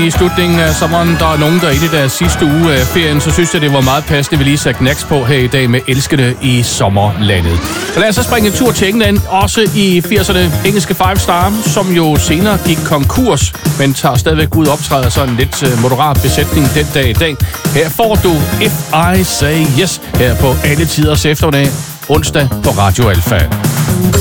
i slutningen af sommeren. Der er nogen, der er inde i deres sidste uge af ferien, så synes jeg, det var meget passende, vi lige satte Knacks på her i dag med Elskede i sommerlandet. Så lad os så springe en tur til England, også i 80'erne. Engelske Five Star, som jo senere gik konkurs, men tager stadigvæk ud og optræder sådan en lidt moderat besætning den dag i dag. Her får du If I Say Yes her på alle tiders eftermiddag, onsdag på Radio Alfa.